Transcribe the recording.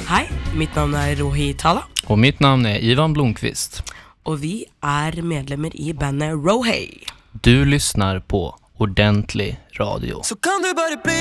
Hej, mitt namn är Rohi Tala. Och mitt namn är Ivan Blomqvist. Och vi är medlemmar i bandet Rohi. Du lyssnar på Ordentlig Radio. Så kan du bara bli